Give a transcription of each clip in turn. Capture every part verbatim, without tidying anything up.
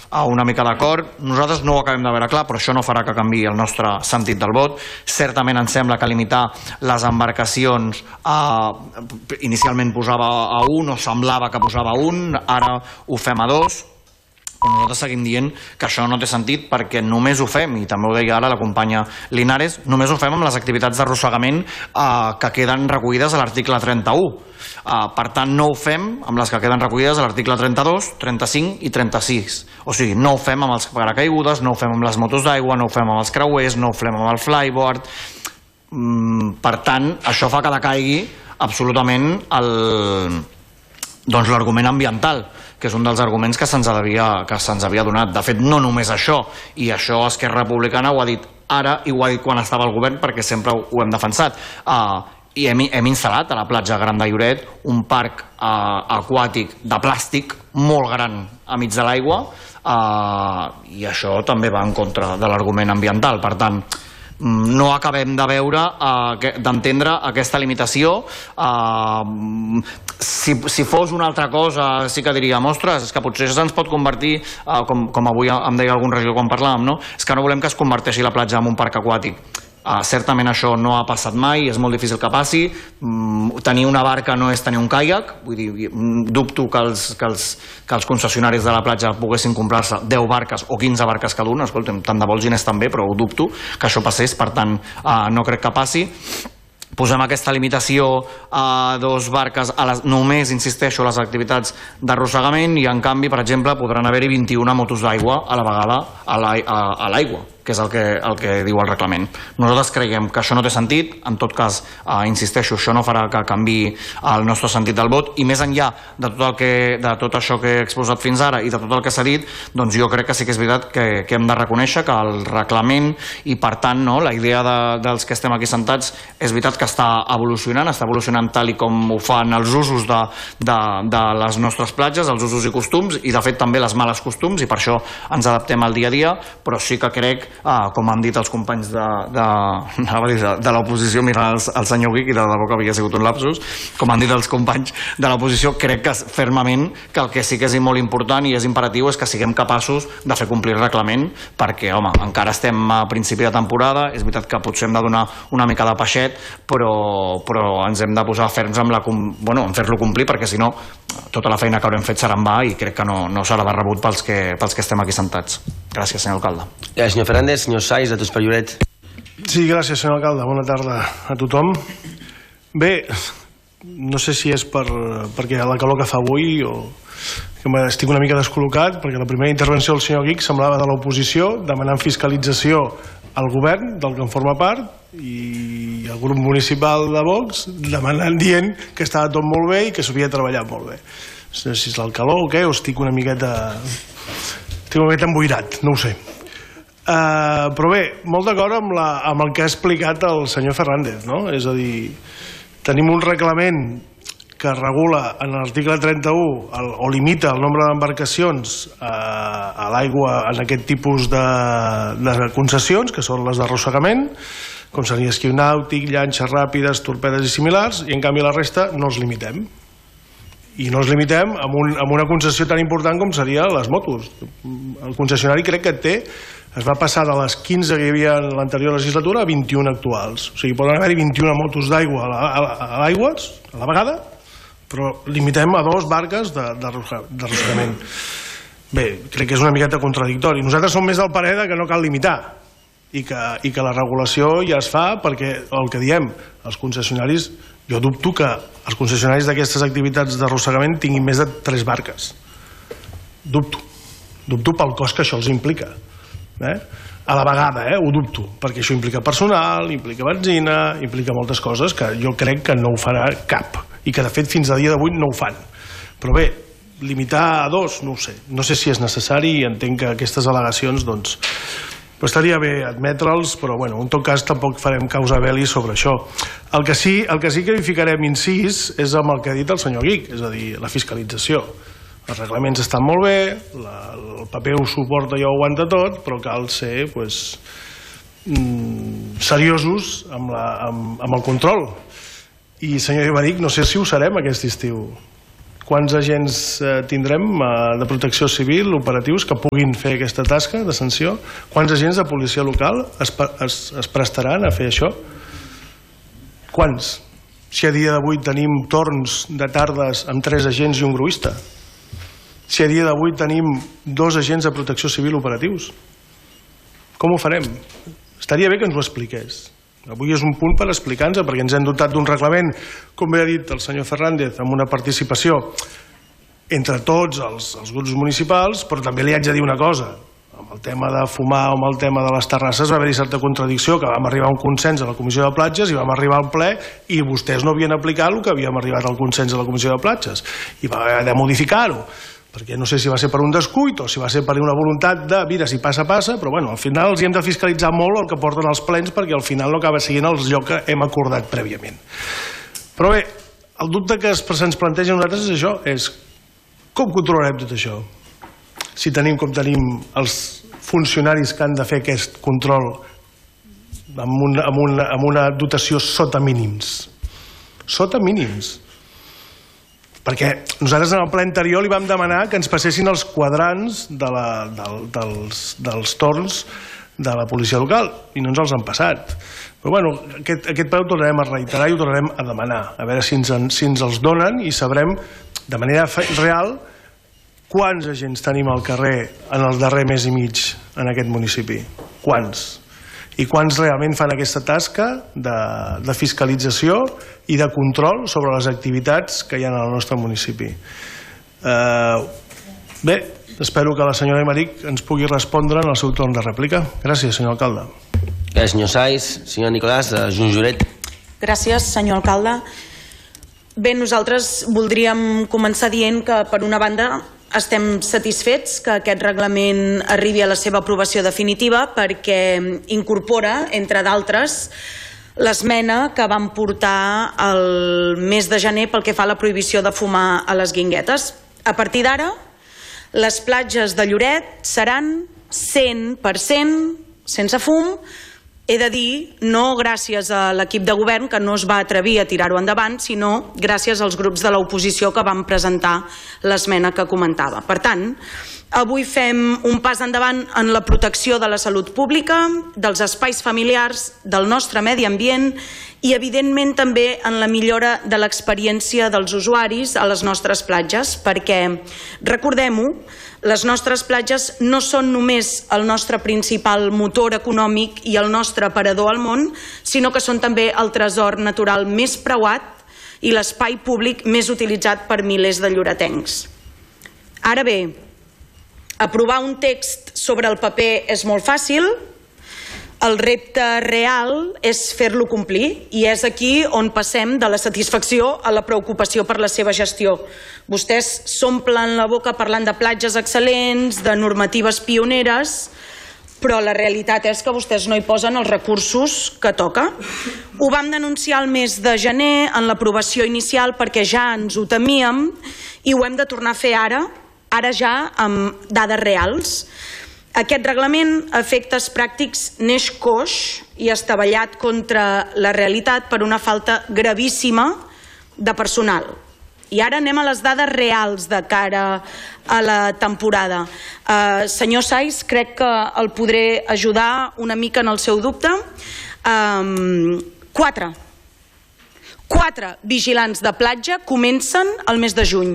una mica d'acord. Nosaltres no ho acabem de veure clar, però això no farà que canviï el nostre sentit del vot. Certament ens sembla que limitar les embarcacions inicialment posava a un o semblava que posava a un, ara ho fem a dos. Però nosaltres seguim dient que això no té sentit perquè només ho fem, i també ho deia ara la companya Linares, només ho fem amb les activitats d'arrossegament que queden recollides a l'article trenta-u. Per tant, no ho fem amb les que queden recollides a l'article trenta-dos, trenta-cinc i trenta-sis. O sigui, no ho fem amb els paracaigudes, no ho fem amb les motos d'aigua, no ho fem amb els creuers, no ho fem amb el flyboard. Per tant, això fa que decaigui absolutament l'argument ambiental, que és un dels arguments que se'ns havia donat. De fet, no només això, i això Esquerra Republicana ho ha dit ara i ho ha dit quan estava al govern, perquè sempre ho hem defensat. I hem instal·lat a la platja Gran de Lloret un parc aquàtic de plàstic molt gran a mig de l'aigua, i això també va en contra de l'argument ambiental. Per tant, no acabem de veure, d'entendre aquesta limitació. Si fos una altra cosa sí que diríem, ostres, és que potser se'ns pot convertir, com avui em deia algun regidor quan parlàvem, és que no volem que es converteixi la platja en un parc aquàtic. Certament això no ha passat mai, és molt difícil que passi. Tenir una barca no és tenir un caiac, vull dir, dubto que els concessionaris de la platja poguessin comprar-se deu barques o quinze barques cada una. Escolta'm, tant de bo els diners també, però ho dubto que això passés, per tant no crec que passi. Posem aquesta limitació a dos barques, només, insisteixo, a les activitats d'arrossegament, i en canvi, per exemple, podran haver-hi vint-i-una motos d'aigua a la vegada a l'aigua, que és el que diu el reglament. Nosaltres creiem que això no té sentit, en tot cas, insisteixo, això no farà que canviï el nostre sentit del vot, i més enllà de tot això que he exposat fins ara i de tot el que s'ha dit, doncs jo crec que sí que és veritat que hem de reconèixer que el reglament, i per tant la idea dels que estem aquí sentats, és veritat que està evolucionant, està evolucionant tal i com ho fan els usos de les nostres platges, els usos i costums, i de fet també les males costums, i per això ens adaptem al dia a dia, però sí que crec, com han dit els companys de l'oposició, mira el senyor Guic, i de debò que havia sigut un lapsus, com han dit els companys de l'oposició, crec que fermament que el que sí que és molt important i és imperatiu és que siguem capaços de fer complir el reglament, perquè, home, encara estem a principi de temporada, és veritat que potser hem de donar una mica de peixet, però ens hem de posar ferms en fer-lo complir, perquè si no tota la feina que haurem fet serà en va, i crec que no serà de rebut pels que estem aquí sentats. Gràcies, senyor alcalde. Senyor Fernández, senyor Saiz, de Tots per Lloret. Sí, gràcies, senyor alcalde. Bona tarda a tothom. Bé, no sé si és perquè la calor que fa avui o que estic una mica descol·locat, perquè la primera intervenció del senyor Guic semblava de l'oposició, demanant fiscalització al govern, del que en forma part, i el grup municipal de Vox demanant, dient que estava tot molt bé i que s'havia treballat molt bé. No sé si és el calor o què, o estic una miqueta estic una miqueta emboirat, no ho sé. Però bé, molt d'acord amb el que ha explicat el senyor Fernández, no? És a dir, tenim un reglament que regula en l'article trenta-u o limita el nombre d'embarcacions a l'aigua en aquest tipus de concessions, que són les d'arrossegament, com seria esquí nàutic, llanxes ràpides, torpedes i similars, i en canvi la resta no els limitem. I no els limitem amb una concessió tan important com seria les motos. El concessionari crec que té, es va passar de les quinze que hi havia en l'anterior legislatura a vint-i-una actuals. O sigui, poden haver-hi vint-i-una motos d'aigua a l'aigües, a la vegada, però limitem a dos barques d'arrossegament. Bé, crec que és una miqueta contradictori. Nosaltres som més del parer que no cal limitar i que la regulació ja es fa, perquè el que diem, els concessionaris, jo dubto que els concessionaris d'aquestes activitats d'arrossegament tinguin més de tres barques. Dubto. Dubto pel cost que això els implica. A la vegada, ho dubto, perquè això implica personal, implica benzina, implica moltes coses que jo crec que no ho farà cap, i que de fet fins a dia d'avui no ho fan. Però bé, limitar a dos, no ho sé. No sé si és necessari, i entenc que aquestes al·legacions, doncs, estaria bé admetre'ls, però bueno, en tot cas tampoc farem causa belli sobre això. El que sí que hi ficarem incís és amb el que ha dit el senyor Guic, és a dir, la fiscalització. Els reglaments estan molt bé, el paper ho suporta i ho aguanta tot, però cal ser seriosos amb el control. I senyor Ibaric, no sé si ho serem aquest estiu. quants agents tindrem de protecció civil, operatius, que puguin fer aquesta tasca de sanció? Quants agents de policia local es, es, es prestaran a fer això? Quants? Si a dia d'avui tenim torns de tardes amb tres agents i un gruista. Si a dia d'avui tenim dos agents de protecció civil operatius. Com ho farem? Estaria bé que ens ho expliqués. Avui és un punt per explicar-nos, perquè ens hem dotat d'un reglament, com bé ha dit el senyor Fernández, amb una participació entre tots els, els grups municipals, però també li haig de dir una cosa. Amb el tema de fumar o amb el tema de les terrasses va haver-hi certa contradicció, que vam arribar a un consens a la Comissió de Platges i vam arribar al ple i vostès no havien aplicat el que havíem arribat al consens a la Comissió de Platges i va haver de modificar-ho, perquè no sé si va ser per un descuit o si va ser per una voluntat de, mira, si passa, passa, però bueno, al final els hi hem de fiscalitzar molt el que porten els plens perquè al final no acaba sent el lloc que hem acordat prèviament. Però bé, el dubte que se'ns planteja a nosaltres és això, és com controlarem tot això? Si tenim com tenim els funcionaris que han de fer aquest control amb una, amb una, amb una dotació sota mínims. Sota mínims. Perquè nosaltres en el ple anterior li vam demanar que ens passessin els quadrants de la, del, dels, dels torns de la policia local i no ens els han passat. Però bueno, aquest, aquest ple ho tornarem a reiterar i ho tornarem a demanar, a veure si ens, si ens els donen i sabrem de manera real quants agents tenim al carrer en el darrer mes i mig en aquest municipi? Quants? I quants realment fan aquesta tasca de, de fiscalització i de control sobre les activitats que hi ha en el nostre municipi? Eh, bé, espero que la senyora Aymeric ens pugui respondre en el seu torn de rèplica. Gràcies, senyor alcalde. Gràcies, senyor Saiz. Senyor Nicolàs, de Junts Lloret. Gràcies, senyor alcalde. Bé, nosaltres voldríem començar dient que, per una banda, estem satisfets que aquest reglament arribi a la seva aprovació definitiva perquè incorpora, entre d'altres, l'esmena que vam portar el mes de gener pel que fa a la prohibició de fumar a les guinguetes. A partir d'ara, les platges de Lloret seran cent per cent sense fum. He de dir, no gràcies a l'equip de govern que no es va atrevir a tirar-ho endavant, sinó gràcies als grups de l'oposició que van presentar l'esmena que comentava. Per tant, avui fem un pas endavant en la protecció de la salut pública, dels espais familiars, del nostre medi ambient i, evidentment, també en la millora de l'experiència dels usuaris a les nostres platges, perquè, recordem-ho, les nostres platges no són només el nostre principal motor econòmic i el nostre aparador al món, sinó que són també el tresor natural més preuat i l'espai públic més utilitzat per milers de lloretencs. Ara bé, aprovar un text sobre el paper és molt fàcil, el repte real és fer-lo complir i és aquí on passem de la satisfacció a la preocupació per la seva gestió. Vostès s'omplen la boca parlant de platges excel·lents, de normatives pioneres, però la realitat és que vostès no hi posen els recursos que toca. Ho vam denunciar el mes de gener en l'aprovació inicial perquè ja ens ho temíem i ho hem de tornar a fer ara, ara ja amb dades reals. Aquest reglament, a efectes pràctics, neix coix i estavellat contra la realitat per una falta gravíssima de personal. I ara anem a les dades reals de cara a la temporada. Uh, senyor Saiz, crec que el podré ajudar una mica en el seu dubte. Um, quatre. Quatre vigilants de platja comencen el mes de juny.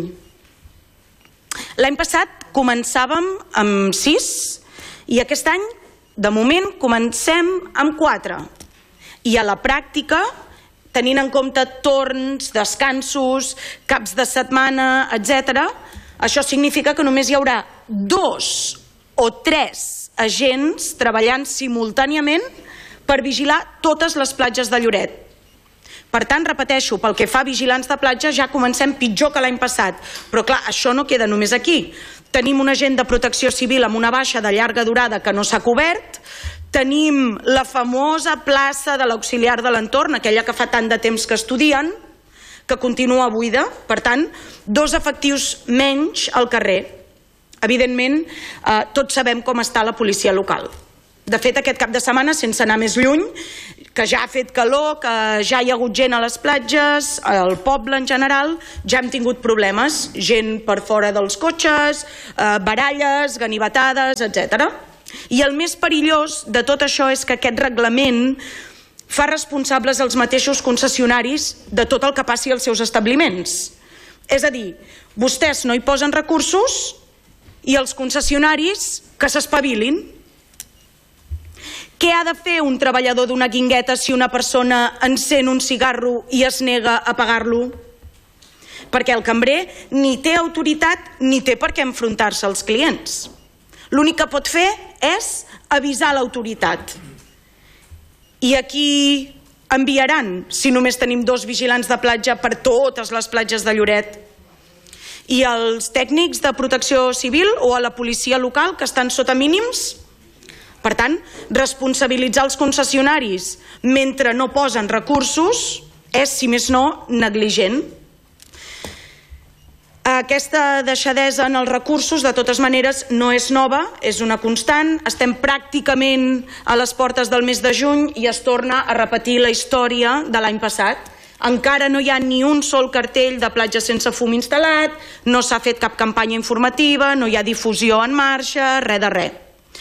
L'any passat començàvem amb sis i aquest any, de moment, comencem amb quatre. I a la pràctica, tenint en compte torns, descansos, caps de setmana, etcètera, això significa que només hi haurà dos o tres agents treballant simultàniament per vigilar totes les platges de Lloret. Per tant, repeteixo, pel que fa a vigilants de platja ja comencem pitjor que l'any passat. Però clar, això no queda només aquí. Tenim un agent de protecció civil amb una baixa de llarga durada que no s'ha cobert, tenim la famosa plaça de l'auxiliar de l'entorn, aquella que fa tant de temps que estudien, que continua buida, per tant, dos efectius menys al carrer. Evidentment, eh, tots sabem com està la policia local. De fet, aquest cap de setmana, sense anar més lluny, que ja ha fet calor, que ja hi ha hagut gent a les platges, al poble en general, ja hem tingut problemes, gent per fora dels cotxes, eh, baralles, ganivetades, etcètera. I el més perillós de tot això és que aquest reglament fa responsables els mateixos concessionaris de tot el que passi als seus establiments. És a dir, vostès no hi posen recursos i els concessionaris que s'espavilin. Què ha de fer un treballador d'una guingueta si una persona encén un cigarro i es nega a pagar-lo? Perquè el cambrer ni té autoritat ni té per què enfrontar-se als clients. L'únic que pot fer és avisar l'autoritat. I a qui enviaran si només tenim dos vigilants de platja per totes les platges de Lloret? I als tècnics de protecció civil o a la policia local que estan sota mínims? Per tant, responsabilitzar els concessionaris mentre no posen recursos és, si més no, negligent. Aquesta deixadesa en els recursos, de totes maneres, no és nova, és una constant. Estem pràcticament a les portes del mes de juny i es torna a repetir la història de l'any passat. Encara no hi ha ni un sol cartell de platja sense fum instal·lat, no s'ha fet cap campanya informativa, no hi ha difusió en marxa, res de res.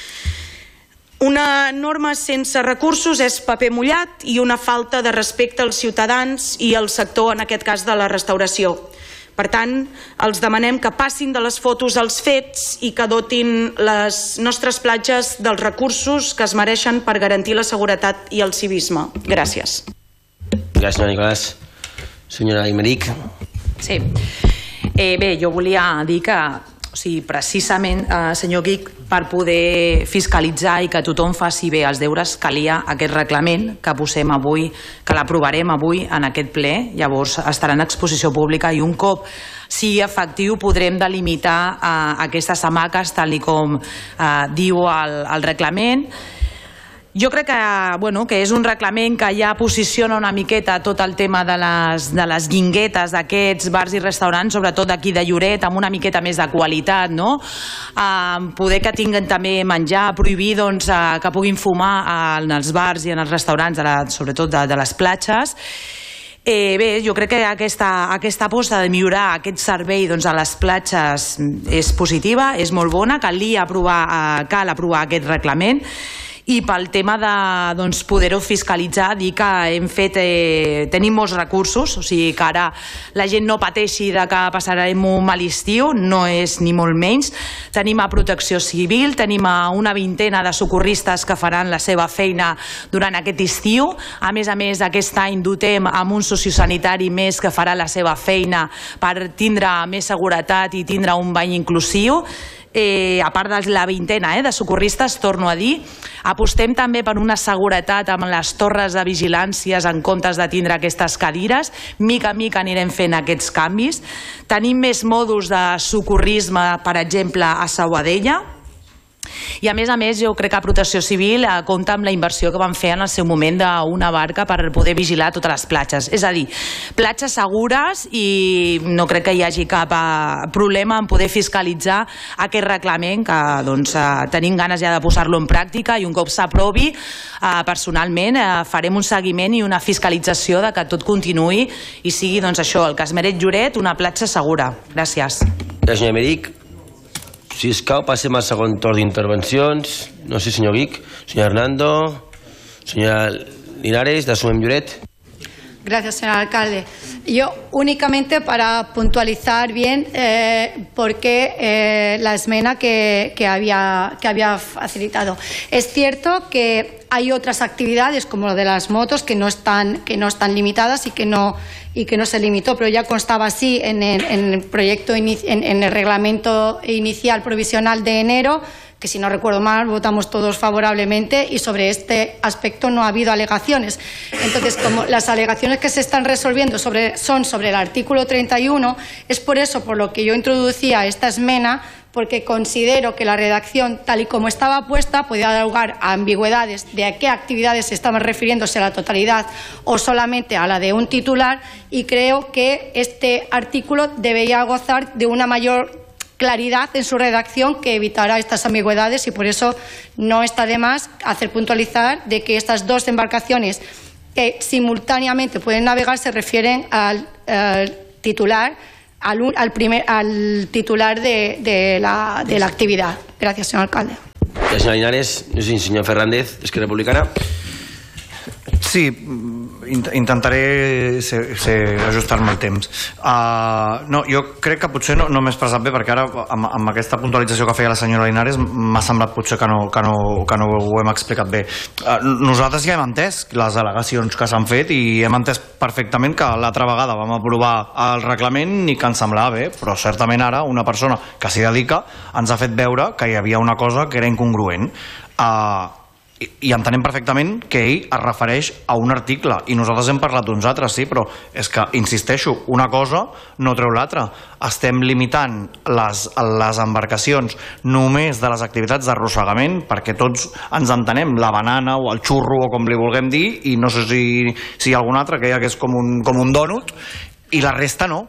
Una norma sense recursos és paper mullat i una falta de respecte als ciutadans i al sector, en aquest cas de la restauració. Per tant, els demanem que passin de les fotos als fets i que dotin les nostres platges dels recursos que es mereixen per garantir la seguretat i el civisme. Gràcies. Gràcies, senyor Nicolàs. Senyora Imeric. Sí. Eh, bé, jo volia dir que o sigui, precisament, eh, senyor Guich, per poder fiscalitzar i que tothom faci bé els deures, calia aquest reglament que posem avui, que l'aprovarem avui en aquest ple. Llavors estarà en exposició pública i un cop sigui efectiu podrem delimitar eh, aquestes hamaques tal i com eh, diu el, el reglament. Jo crec que, bueno, que és un reglament que ja posiciona una miqueta tot el tema de les, de les guinguetes d'aquests bars i restaurants, sobretot d'aquí de Lloret, amb una miqueta més de qualitat, no? Uh, poder que tinguin també menjar, prohibir doncs, uh, que puguin fumar en els bars i en els restaurants, de la, sobretot de, de les platges. Eh, bé, jo crec que aquesta, aquesta aposta de millorar aquest servei doncs, a les platges és positiva, és molt bona, calia aprovar, uh, cal aprovar aquest reglament. I pel tema de doncs, poder-ho fiscalitzar, dir que hem fet, eh, tenim molts recursos, o sigui que ara la gent no pateixi de que passarem un mal estiu, no és ni molt menys. Tenim a Protecció Civil, tenim a una vintena de socorristes que faran la seva feina durant aquest estiu. A més a més, aquest any dotem amb un sociosanitari més que farà la seva feina per tindre més seguretat i tindre un bany inclusiu. Eh, a part de la vintena eh, de socorristes, torno a dir, apostem també per una seguretat amb les torres de vigilàncies en comptes de tindre aquestes cadires. Mica a mica anirem fent aquests canvis. Tenim més mòduls de socorrisme, per exemple, a Sauadella. I a més a més jo crec que Protecció Civil eh, compta amb la inversió que van fer en el seu moment d'una barca per poder vigilar totes les platges. És a dir, platges segures i no crec que hi hagi cap eh, problema en poder fiscalitzar aquest reglament que doncs, eh, tenim ganes ja de posar-lo en pràctica i un cop s'aprovi eh, personalment eh, farem un seguiment i una fiscalització de que tot continuï i sigui doncs, això, el Casmeret Lloret, una platja segura. Gràcies. Gràcies, senyor Emeric. Si es cau, passem al segon torn d'intervencions. No sé, senyor Guich, senyor Hernando, señora Linares, de Sumem Lloret. Gracias, señor alcalde. Yo únicamente para puntualizar bien eh, por qué eh, la esmena que, que, había, que había facilitado. Es cierto que hay otras actividades como lo de las motos que no están, que no están limitadas y que no, y que no se limitó, pero ya constaba así en el, en el proyecto, en, en el reglamento inicial provisional de enero, que si no recuerdo mal votamos todos favorablemente y sobre este aspecto no ha habido alegaciones. Entonces, como las alegaciones que se están resolviendo sobre, son sobre el artículo treinta y uno, es por eso por lo que yo introducía esta esmena, porque considero que la redacción, tal y como estaba puesta, podía dar lugar a ambigüedades de a qué actividades se estaban refiriéndose a la totalidad o solamente a la de un titular, y creo que este artículo debería gozar de una mayor claridad en su redacción que evitará estas ambigüedades y por eso no está de más hacer puntualizar de que estas dos embarcaciones que simultáneamente pueden navegar se refieren al, al titular, al, al, primer, al titular de, de, la, de la actividad. Gracias, señor alcalde. Gracias, señora Linares. No sé, señor Fernández, d'Esquerra Republicana. Sí, intentaré ser, ser, ajustar-me el temps. Uh, no, jo crec que potser no, no m'he expressat bé, perquè ara amb, amb aquesta puntualització que feia la senyora Linares m'ha semblat potser que no, que no, que no ho hem explicat bé. Uh, nosaltres ja hem entès les al·legacions que s'han fet i hem entès perfectament que l'altra vegada vam aprovar el reglament i que ens semblava bé, però certament ara una persona que s'hi dedica ens ha fet veure que hi havia una cosa que era incongruent. Uh, i entenem perfectament que ell es refereix a un article i nosaltres hem parlat d'uns altres, sí, però és que, insisteixo, una cosa no treu l'altra. Estem limitant les, les embarcacions només de les activitats d'arrossegament perquè tots ens entenem, la banana o el xurro o com li vulguem dir, i no sé si, si hi ha algun altre que hi ha que és com un, com un dònut, i la resta no.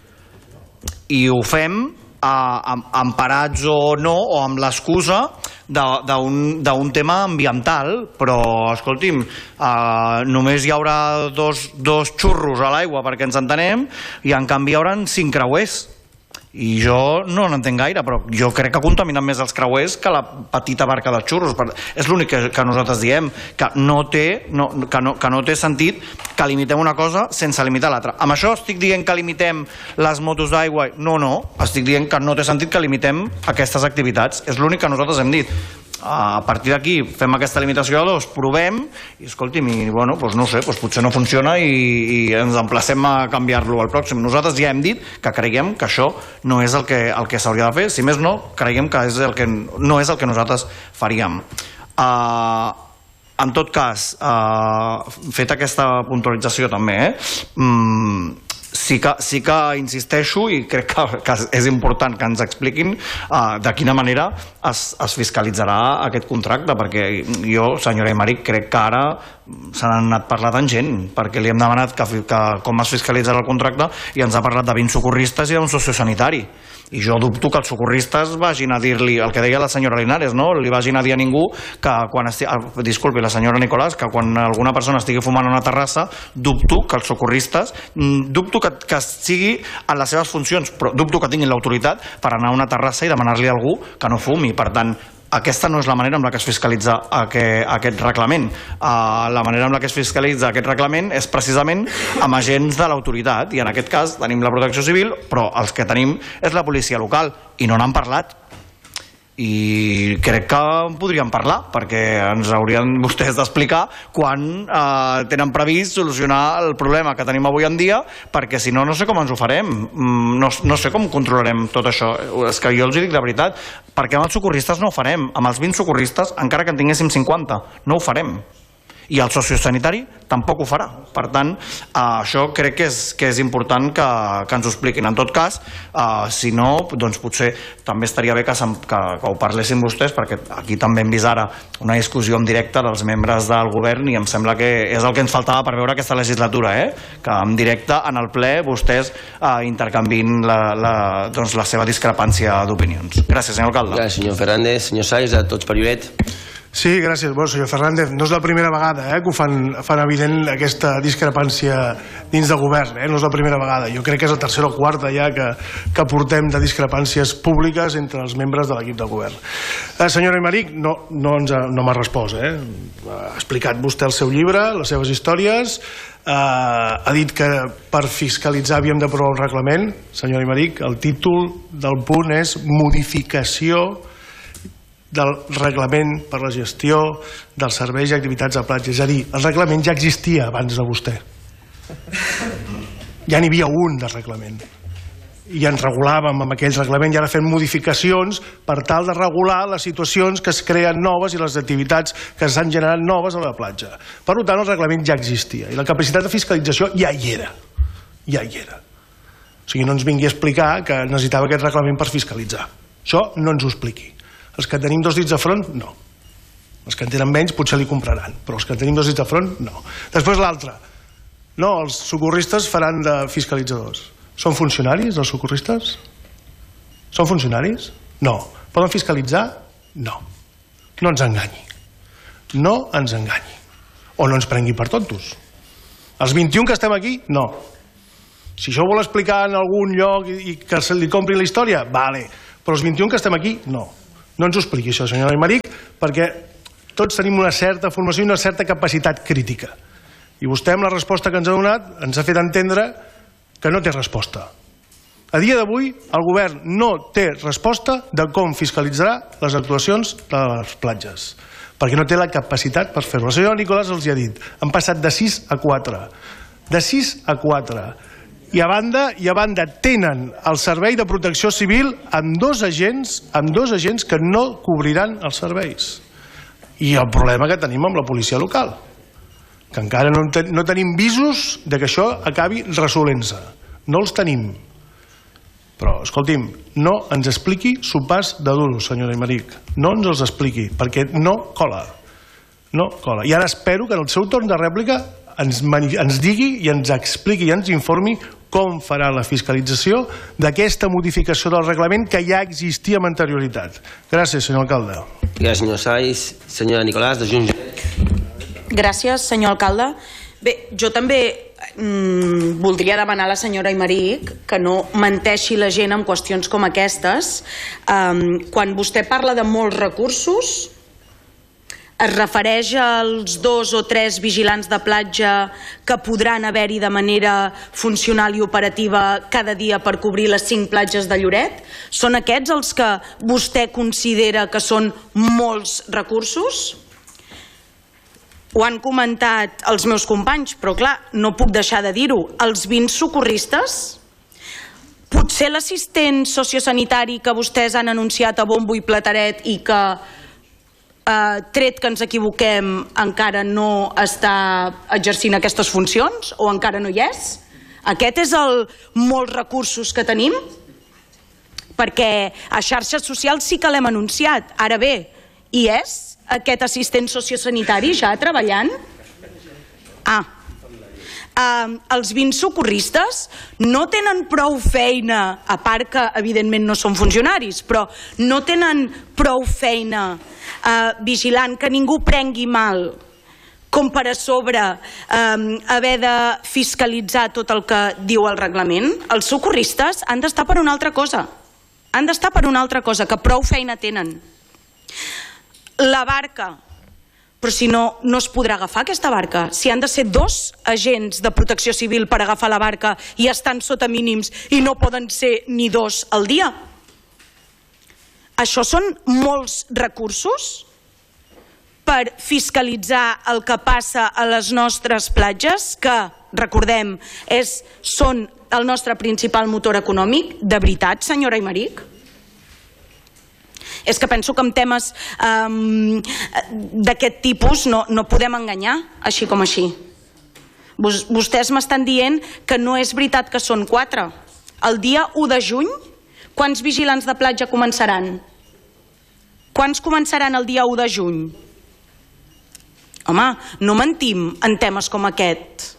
I ho fem eh, emparats o no, o amb l'excusa d'un tema ambiental, però, escolti'm, eh, només hi haurà dos, dos xurros a l'aigua perquè ens entenem i en canvi hi haurà cinc creuers. I jo no n'entenc gaire, però jo crec que contaminen més els creuers que la petita barca dels xurros. És l'únic que, que nosaltres diem, que no, té, no, que, no, que no té sentit que limitem una cosa sense limitar l'altra. Amb això estic dient que limitem les motos d'aigua? No, no, estic dient que no té sentit que limitem aquestes activitats. És l'únic que nosaltres hem dit. A partir d'aquí fem aquesta limitació a dos, provem i escolti'm, i, bueno, doncs no sé, doncs potser no funciona i, i ens emplacem a canviar-lo al pròxim. Nosaltres ja hem dit que creiem que això no és el que, el que s'hauria de fer, si més no, creiem que, és el que no és el que nosaltres faríem. Uh, en tot cas, uh, fet aquesta puntualització també, eh? Mm, Sí que, sí que insisteixo i crec que, que és important que ens expliquin uh, de quina manera es, es fiscalitzarà aquest contracte, perquè jo, senyora Aymeric, crec que ara se n'han anat parlant amb gent, perquè li hem demanat que, que, com es fiscalitzarà el contracte i ens ha parlat de vint socorristes i d'un sociosanitari. I jo dubto que els socorristes vagin a dir-li el que deia la senyora Linares, no? Li vagin a dir a ningú que quan estigui, disculpi, la senyora Nicolàs, que quan alguna persona estigui fumant a una terrassa, dubto que els socorristes, dubto que, que sigui en les seves funcions, però dubto que tinguin l'autoritat per anar a una terrassa i demanar-li a algú que no fumi. Per tant, aquesta no és la manera amb la que es fiscalitza aquest, aquest reglament. Uh, la manera amb la que es fiscalitza aquest reglament és precisament amb agents de l'autoritat, i en aquest cas tenim la Protecció Civil, però els que tenim és la policia local, i no n'han parlat. I crec que en podríem parlar, perquè ens haurien vostès d'explicar quan eh, tenen previst solucionar el problema que tenim avui en dia, perquè si no, no sé com ens ho farem, no, no sé com controlarem tot això. És que jo els dic de veritat, perquè amb els socorristes no ho farem, amb els vint socorristes, encara que en tinguéssim cinquanta, no ho farem. I el sociosanitari tampoc ho farà. Per tant, eh, això crec que és, que és important que, que ens ho expliquin. En tot cas, eh, si no, doncs potser també estaria bé que, que, que ho parlessin vostès, perquè aquí també hem vist ara una discussió en directe dels membres del govern i em sembla que és el que ens faltava per veure aquesta legislatura, eh? Que en directe, en el ple, vostès eh, intercanvin la, la, doncs la seva discrepància d'opinions. Gràcies, senyor alcalde. Gràcies, senyor Fernández. Senyor Saiz, de Tots per Lloret. Sí, gràcies. Bueno, senyor Fernández, no és la primera vegada eh, que ho fan, fan evident aquesta discrepància dins del govern, eh? No és la primera vegada. Jo crec que és la tercera o quarta ja que, que portem de discrepàncies públiques entre els membres de l'equip de govern. Eh, senyora Aymeric, no, no, ens ha, no m'ha respost. Eh? Ha explicat vostè el seu llibre, les seves històries, eh, ha dit que per fiscalitzar havíem d'aprovar un reglament. Senyora Aymeric, el títol del punt és modificació del reglament per la gestió dels serveis i activitats de platja. És a dir, el reglament ja existia abans de vostè. Ja n'hi havia un de reglament. I ens regulàvem amb aquell reglament i ara fem modificacions per tal de regular les situacions que es creen noves i les activitats que s'han generat noves a la platja. Per tant, el reglament ja existia i la capacitat de fiscalització ja hi era. Ja hi era. O sigui, no ens vingui a explicar que necessitava aquest reglament per fiscalitzar. Això no ens ho expliqui. Els que tenim dos dits de front, no. Els que en tenen menys potser li compraran, però els que tenim dos dits de front, no. Després l'altre. No, els socorristes faran de fiscalitzadors. Són funcionaris, els socorristes? Són funcionaris? No. Poden fiscalitzar? No. No ens enganyi. No ens enganyi. O no ens prengui per tontos. Els vint-i-un que estem aquí, no. Si això ho vol explicar en algun lloc i que se li compri la història, vale. Però els vint-i-un que estem aquí, no. No ens ho expliqui això, senyora Aymeric, perquè tots tenim una certa formació i una certa capacitat crítica. I vostè, amb la resposta que ens ha donat, ens ha fet entendre que no té resposta. A dia d'avui, el govern no té resposta de com fiscalitzarà les actuacions de les platges, perquè no té la capacitat per fer-ho. El senyor Nicolàs els hi ha dit, han passat de sis a quatre. De sis a quatre. I a banda, i a banda tenen el servei de protecció civil amb dos agents, amb dos agents que no cobriran els serveis. I el problema que tenim amb la policia local, que encara no, ten, no tenim visos de que això acabi resolent-se. No els tenim. Però, escolti'm, no ens expliqui sopars de duros, senyora Aymeric. No ens els expliqui, perquè no cola. No cola. I ara espero que en el seu torn de rèplica ens, ens digui i ens expliqui i ens informi com farà la fiscalització d'aquesta modificació del reglament que ja existia amb anterioritat. Gràcies, senyor alcalde. Gràcies, senyor Saiz. Senyora Nicolàs, de Junts. Gràcies, senyor alcalde. Bé, jo també mm, voldria demanar a la senyora Aymeric que no menteixi la gent en qüestions com aquestes. Um, quan vostè parla de molts recursos, es refereix als dos o tres vigilants de platja que podran haver-hi de manera funcional i operativa cada dia per cobrir les cinc platges de Lloret? Són aquests els que vostè considera que són molts recursos? Ho han comentat els meus companys, però clar, no puc deixar de dir-ho. Els vint socorristes? Potser l'assistent sociosanitari que vostès han anunciat a bombo i plateret i que Uh, tret que ens equivoquem encara no està exercint aquestes funcions o encara no hi és? Aquest és el molts recursos que tenim? Perquè a xarxes socials sí que l'hem anunciat. Ara bé, hi és aquest assistent sociosanitari ja treballant? Ah, Uh, els vint socorristes no tenen prou feina, a part que evidentment no són funcionaris, però no tenen prou feina uh, vigilant que ningú prengui mal com per a sobre um, haver de fiscalitzar tot el que diu el reglament. Els socorristes han d'estar per una altra cosa, han d'estar per una altra cosa, que prou feina tenen. La barca, però si no, no es podrà agafar aquesta barca. Si han de ser dos agents de protecció civil per agafar la barca i estan sota mínims i no poden ser ni dos al dia. Això són molts recursos per fiscalitzar el que passa a les nostres platges, que, recordem, és, són el nostre principal motor econòmic. De veritat, senyora Aymeric? És que penso que amb temes um, d'aquest tipus no, no podem enganyar, així com així. Vostès m'estan dient que no és veritat que són quatre. El dia u de juny, quants vigilants de platja començaran? Quants començaran el dia u de juny? Home, no mentim en temes com aquest.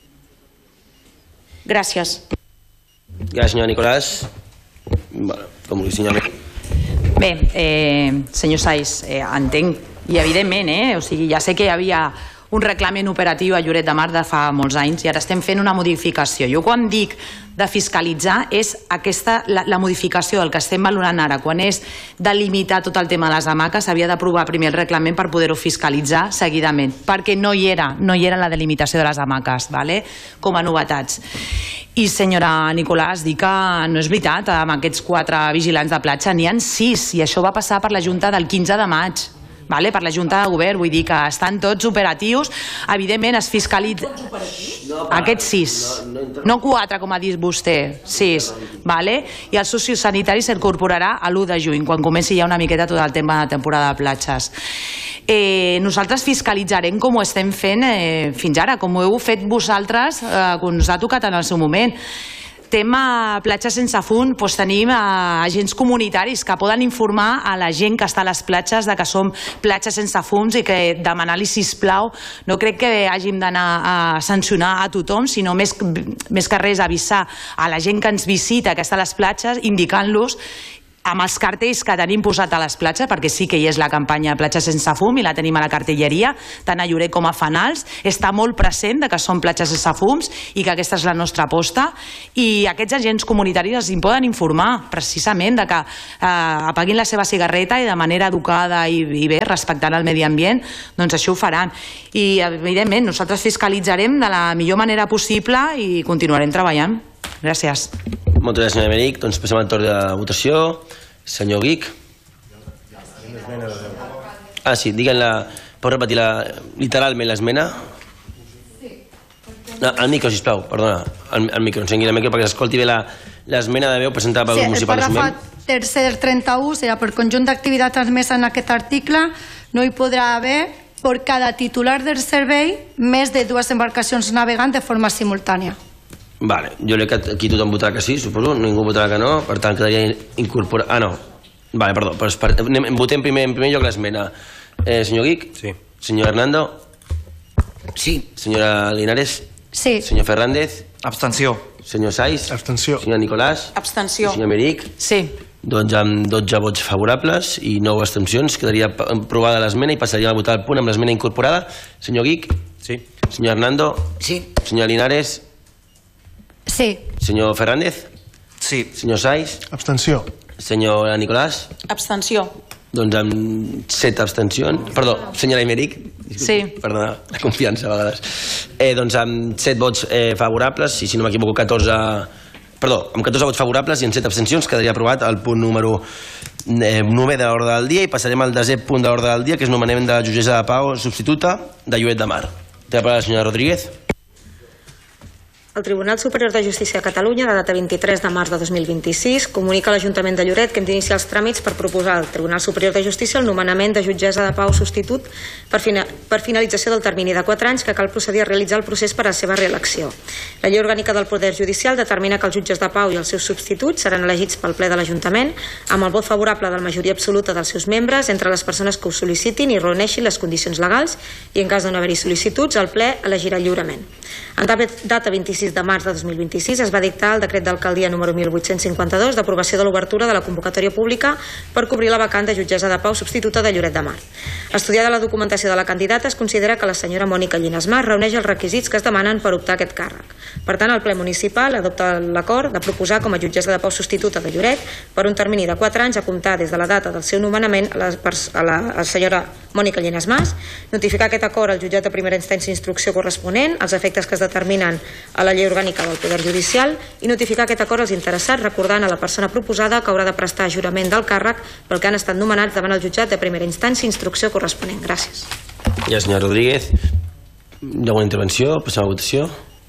Gràcies. Gràcies, senyor Nicolàs. Bueno, com vulgui, senyor. Bé, eh, senyor Saiz, eh, entenc, i evidentment, eh, o sigui, ja sé que hi havia un reglament operatiu a Lloret de Mar de fa molts anys i ara estem fent una modificació. Jo quan dic de fiscalitzar és aquesta, la, la modificació del que estem valorant ara. Quan és delimitar tot el tema de les hamaques s'havia d'aprovar primer el reglament per poder-ho fiscalitzar seguidament, perquè no hi era, no hi era la delimitació de les hamaques, vale? Com a novetats. I senyora Nicolàs, dic que no és veritat, amb aquests quatre vigilants de platja n'hi ha sis i això va passar per la Junta del quinze de maig. Vale, per la Junta de Govern, vull dir que estan tots operatius, evidentment es fiscalitza... Aquests sis, no quatre com ha dit vostè, sis, vale? I el sociosanitari s'incorporarà a l'u de juny, quan comenci ja una miqueta tot el tema de temporada de platges. Eh, nosaltres fiscalitzarem com ho estem fent eh, fins ara, com ho heu fet vosaltres, eh, quan us ha tocat en el seu moment. Tema platja sense fum, doncs tenim agents comunitaris que poden informar a la gent que està a les platges de que som platges sense fums i que demanar-li, sisplau, no crec que hàgim d'anar a sancionar a tothom, sinó més, més que res avisar a la gent que ens visita, que està a les platges, indicant-los amb els cartells que tenim posat a les platges, perquè sí que hi és la campanya Platges sense fum i la tenim a la cartelleria, tant a Lloret com a Fanals, està molt present de que són platges sense fums i que aquesta és la nostra aposta, i aquests agents comunitaris els en poden informar precisament de que eh, apaguin la seva cigarreta i de manera educada i, i bé, respectant el medi ambient, doncs això ho faran. I evidentment nosaltres fiscalitzarem de la millor manera possible i continuarem treballant. Gràcies. Moltes gràcies, senyor Emeric. Doncs passem al torn de votació. Senyor Guic. Ah, sí, digue'm-la. Pot repetir la, literalment l'esmena? No, al micro, sisplau, perdona. Al, al micro, encengui el micro perquè s'escolti bé l'esmena de veu presentada pel sí, grup municipal. Sí, el paràgraf tercer trenta-u serà per conjunt d'activitats transmesa en aquest article no hi podrà haver per cada titular del servei més de dues embarcacions navegant de forma simultània. Vale, jo crec que aquí tothom votarà que sí, suposo, ningú votarà que no, per tant quedaria incorporar... Ah, no, vale, perdó, però per... votem primer, en primer lloc l'esmena. Eh, senyor Guic? Sí. Senyor Hernando? Sí. Senyora Linares? Sí. Senyor Fernández? Abstenció. Senyor Saiz? Abstenció. Senyor Nicolàs? Abstenció. Senyor Emeric? Sí. Doncs amb dotze vots favorables i nou abstencions quedaria aprovada l'esmena i passaríem a votar el punt amb l'esmena incorporada. Senyor Guic? Sí. Senyor Hernando? Sí. Senyor Linares? Sí. Senyor Fernández? Sí. Senyor Saiz? Abstenció. Senyor Nicolàs? Abstenció. Doncs amb set abstencions... Perdó, senyora Emeric? Sí. Perdona, la confiança a vegades. Eh, doncs amb set vots eh, favorables, i si no m'equivoco, catorze... Perdó, amb catorze vots favorables i amb set abstencions quedaria aprovat el punt número eh, novè de l'ordre del dia i passarem al desè punt de l'ordre del dia, que és nomenament de la jutgessa de pau substituta de Lloret de Mar. Té la paraula la senyora Rodríguez. El Tribunal Superior de Justícia de Catalunya, de data vint-i-tres de març de dos mil vint-i-sis, comunica a l'Ajuntament de Lloret que hem d'iniciar els tràmits per proposar al Tribunal Superior de Justícia el nomenament de jutgessa de pau substitut per, fina, per finalització del termini de quatre anys que cal procedir a realitzar el procés per a la seva reelecció. La Llei Orgànica del Poder Judicial determina que els jutges de pau i els seus substituts seran elegits pel ple de l'Ajuntament amb el vot favorable de la majoria absoluta dels seus membres entre les persones que ho sol·licitin i reuneixin les condicions legals i, en cas de no haver-hi sol·licituds, el ple elegirà lliurement. En data vint-i-sis de març de dos mil vint-i-sis es va dictar el decret d'alcaldia número mil vuit-cents cinquanta-dos d'aprovació de l'obertura de la convocatòria pública per cobrir la vacant de jutgessa de pau substituta de Lloret de Mar. Estudiada la documentació de la candidata, es considera que la senyora Mònica Llinas Mas reuneix els requisits que es demanen per optar a aquest càrrec. Per tant, el ple municipal adopta l'acord de proposar com a jutgessa de pau substituta de Lloret per un termini de quatre anys a comptar des de la data del seu nomenament a la, a la, a la senyora Mònica Llinas Mas, notificar aquest acord al jutjat de primera instància d'instrucció corresponent, els efectes que es determinen a la Llei Orgànica del Poder Judicial i notificar aquest acord als interessats, recordant a la persona proposada que haurà de prestar jurament del càrrec pel que han estat nomenats davant el jutjat de primera instància i instrucció corresponent. Gràcies. I el senyor Rodríguez, hi ha alguna intervenció? Passem a la votació.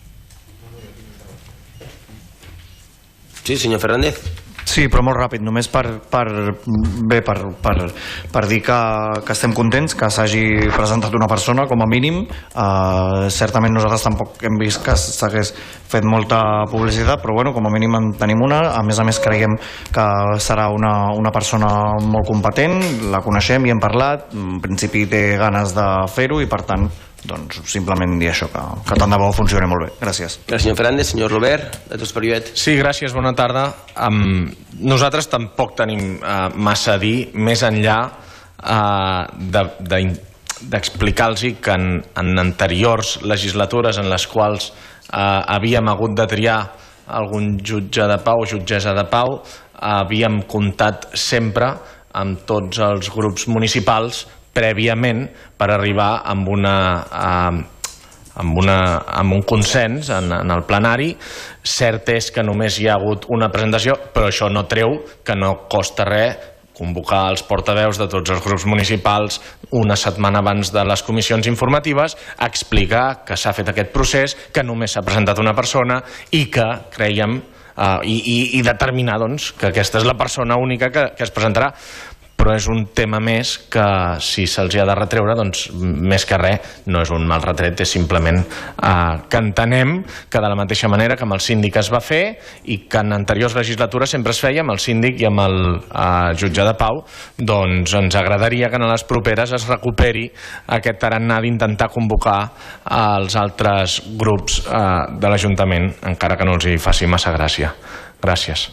Sí, senyor Fernández. Sí, però molt ràpid, només per, per, bé, per, per, per dir que, que estem contents que s'hagi presentat una persona, com a mínim. Uh, certament nosaltres tampoc hem vist que s'hagués fet molta publicitat, però bueno, com a mínim en tenim una. A més a més creiem que serà una, una persona molt competent, la coneixem i hem parlat, en principi té ganes de fer-ho i per tant doncs simplement dir això, que, que tant de bo funcioni molt bé. Gràcies. Gràcies, senyor Fernández. Senyor Robert, de Tots per Lloret. Sí, gràcies, bona tarda. Um, nosaltres tampoc tenim uh, massa a dir, més enllà uh, d'explicar-los de, de, que en, en anteriors legislatures en les quals uh, havíem hagut de triar algun jutge de pau o jutgessa de pau, uh, havíem comptat sempre amb tots els grups municipals prèviament per arribar amb, una, eh, amb, una, amb un consens en, en el plenari. Cert és que només hi ha hagut una presentació, però això no treu que no costa res convocar els portaveus de tots els grups municipals una setmana abans de les comissions informatives a explicar que s'ha fet aquest procés, que només s'ha presentat una persona i que creiem eh, i, i, i determinar doncs, que aquesta és la persona única que, que es presentarà. Però és un tema més que, si se'ls ha de retreure, doncs més que res no és un mal retret, és simplement eh, que entenem que de la mateixa manera que amb el síndic es va fer i que en anteriors legislatures sempre es feia amb el síndic i amb el eh, jutge de pau, doncs ens agradaria que en les properes es recuperi aquest tarannà d'intentar convocar els altres grups eh, de l'Ajuntament, encara que no els hi faci massa gràcia. Gràcies.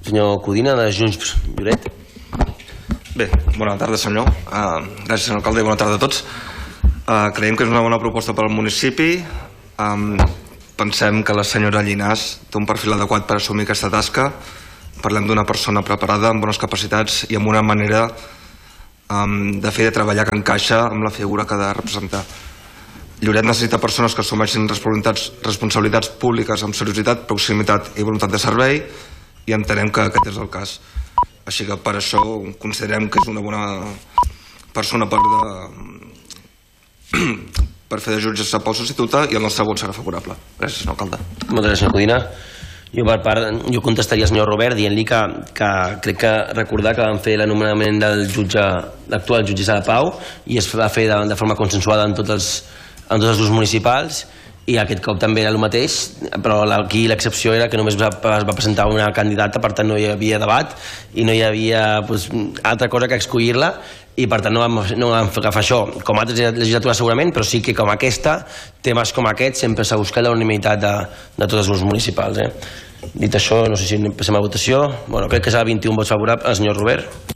senyor Codina, de Junts Lloret. Bé, bona tarda, senyor. Uh, gràcies, senyor alcalde, i bona tarda a tots. Uh, creiem que és una bona proposta per al municipi. Um, pensem que la senyora Llinàs té un perfil adequat per assumir aquesta tasca. Parlem d'una persona preparada, amb bones capacitats i amb una manera um, de fer i de treballar que encaixa amb la figura que ha de representar. Lloret necessita persones que assumeixin responsabilitats, responsabilitats públiques amb seriositat, proximitat i voluntat de servei, i entenem que aquest és el cas. Així que per això considerem que és una bona persona per, de... per fer de jutge pel substituta, i el nostre vot serà favorable. Gràcies, senyor alcalde. Moltes gràcies, senyor Codina. Jo, per part, jo contestaria al senyor Robert dient-li que, que crec que recordar que vam fer l'anomenament del jutge, l'actual jutgessa de Pau, i es va fer de, de forma consensuada en tots els, en tots els grups municipals, i aquest cop també era el mateix, però aquí l'excepció era que només es va presentar una candidata, per tant no hi havia debat i no hi havia pues, altra cosa que escollir-la, i per tant no vam, no vam agafar això com altres legislatures segurament, però sí que com aquesta, temes com aquest sempre s'ha buscat la unanimitat de, de tots els grups municipals. Eh? Dit això, no sé si passem a votació. Bueno, crec que serà vint-i-un vots favorables. El senyor Robert.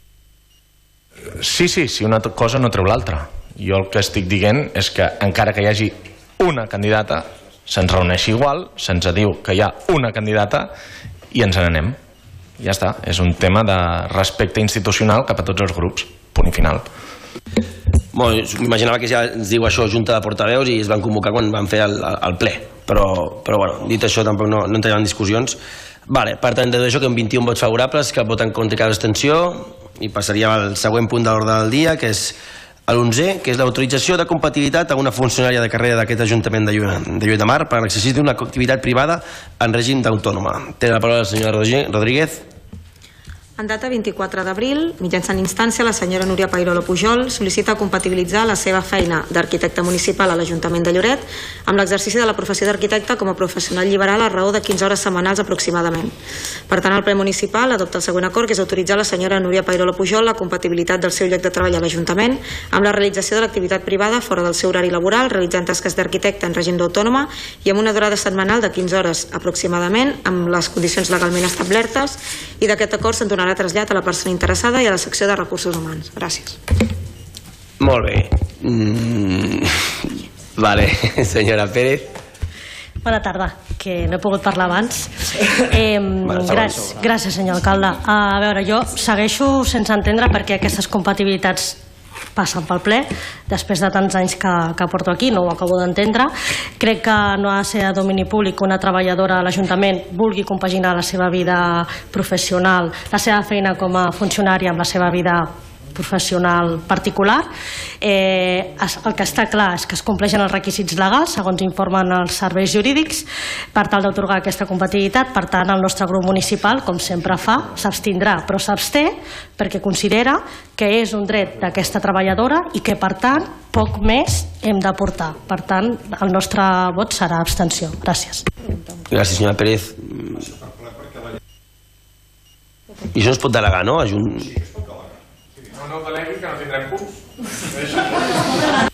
Sí, sí, si una cosa no treu l'altra. Jo el que estic dient és que encara que hi hagi una candidata, se'ns reuneix igual, se'ns diu que hi ha una candidata i ens n'anem. Ja està, és un tema de respecte institucional cap a tots els grups. Punt i final. Bueno, m'imaginava que ja ens diu això junta de portaveus i es van convocar quan van fer el, el ple, però, però bueno, dit això tampoc no, no entrarem en discussions. Vale, per tant, dedueixo que amb vint-i-un vots favorables, cap vot en contra i cap abstenció, i passaríem al següent punt de l'ordre del dia, que és l'onzè, que és l'autorització de compatibilitat a una funcionària de carrera d'aquest Ajuntament de Lloret de Mar per a l'exercici d'una activitat privada en règim d'autònoma. Té la paraula la senyora Rodríguez. En data vint-i-quatre d'abril, mitjançant instància, la senyora Núria Pairolo Pujol sol·licita compatibilitzar la seva feina d'arquitecte municipal a l'Ajuntament de Lloret amb l'exercici de la professió d'arquitecte com a professional lliberal a raó de quinze hores setmanals aproximadament. Per tant, el ple municipal adopta el següent acord, que és autoritzar la senyora Núria Pairolo Pujol la compatibilitat del seu lloc de treball a l'Ajuntament amb la realització de l'activitat privada fora del seu horari laboral, realitzant tasques d'arquitecte en règim d'autònoma i amb una durada setmanal de quinze hores aproximadament, amb les condicions legalment establertes, i d'aquest acord se'n donarà trasllat a la persona interessada i a la secció de recursos humans. Gràcies. Molt bé. Mm, vale, senyora Pérez. Bona tarda, que no he pogut parlar abans. Eh, gràcies, gràcies, senyor alcalde. A veure, jo segueixo sense entendre per què aquestes compatibilitats passen pel ple, després de tants anys que, que porto aquí, no ho acabo d'entendre. Crec que no ha de ser a domini públic que una treballadora a l'Ajuntament vulgui compaginar la seva vida professional, la seva feina com a funcionària amb la seva vida professional particular. Eh, el que està clar és que es compleixen els requisits legals, segons informen els serveis jurídics, per tal d'autorgar aquesta compatibilitat. Per tant, el nostre grup municipal, com sempre fa, s'abstindrà, però s'absté perquè considera que és un dret d'aquesta treballadora i que, per tant, poc més hem d'aportar. Per tant, el nostre vot serà abstenció. Gràcies. Gràcies, senyora Pérez. I això es pot delegar, no? A Junt... No, no delegui, que no tindrem punts.